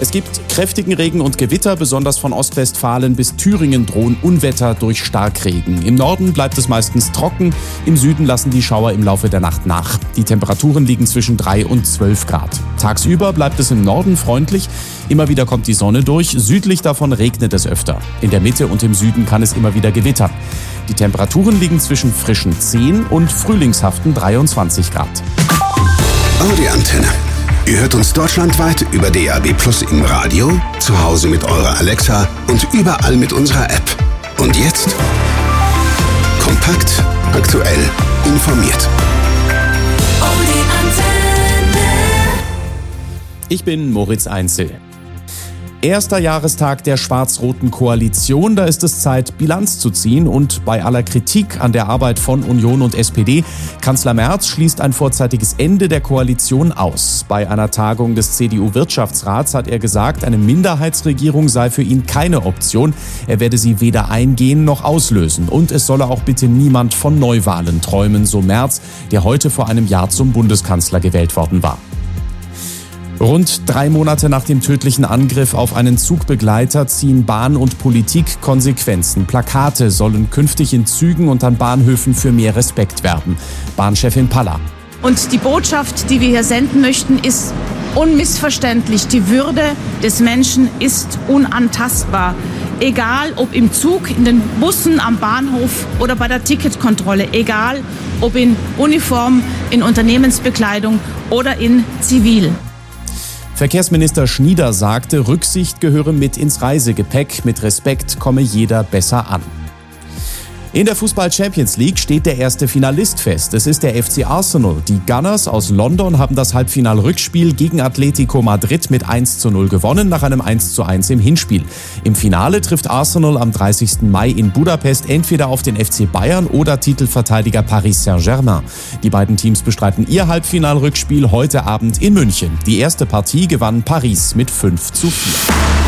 Es gibt kräftigen Regen und Gewitter, besonders von Ostwestfalen bis Thüringen drohen Unwetter durch Starkregen. Im Norden bleibt es meistens trocken, im Süden lassen die Schauer im Laufe der Nacht nach. Die Temperaturen liegen zwischen 3 und 12 Grad. Tagsüber bleibt es im Norden freundlich, immer wieder kommt die Sonne durch, südlich davon regnet es öfter. In der Mitte und im Süden kann es immer wieder gewittern. Die Temperaturen liegen zwischen frischen 10 und frühlingshaften 23 Grad. Audi Antenne. Ihr hört uns deutschlandweit über DAB+ im Radio, zu Hause mit eurer Alexa und überall mit unserer App. Und jetzt kompakt, aktuell, informiert. Audi Antenne. Ich bin Moritz Einzel. Erster Jahrestag der schwarz-roten Koalition, da ist es Zeit, Bilanz zu ziehen und bei aller Kritik an der Arbeit von Union und SPD, Kanzler Merz schließt ein vorzeitiges Ende der Koalition aus. Bei einer Tagung des CDU-Wirtschaftsrats hat er gesagt, eine Minderheitsregierung sei für ihn keine Option. Er werde sie weder eingehen noch auslösen und es solle auch bitte niemand von Neuwahlen träumen, so Merz, der heute vor einem Jahr zum Bundeskanzler gewählt worden war. Rund 3 Monate nach dem tödlichen Angriff auf einen Zugbegleiter ziehen Bahn und Politik Konsequenzen. Plakate sollen künftig in Zügen und an Bahnhöfen für mehr Respekt werben. Bahnchefin Palla. Und die Botschaft, die wir hier senden möchten, ist unmissverständlich. Die Würde des Menschen ist unantastbar. Egal ob im Zug, in den Bussen, am Bahnhof oder bei der Ticketkontrolle. Egal ob in Uniform, in Unternehmensbekleidung oder in Zivil. Verkehrsminister Schnieder sagte, Rücksicht gehöre mit ins Reisegepäck. Mit Respekt komme jeder besser an. In der Fußball-Champions League steht der erste Finalist fest. Es ist der FC Arsenal. Die Gunners aus London haben das Halbfinal-Rückspiel gegen Atletico Madrid mit 1:0 gewonnen, nach einem 1:1 im Hinspiel. Im Finale trifft Arsenal am 30. Mai in Budapest entweder auf den FC Bayern oder Titelverteidiger Paris Saint-Germain. Die beiden Teams bestreiten ihr Halbfinal-Rückspiel heute Abend in München. Die erste Partie gewann Paris mit 5:4.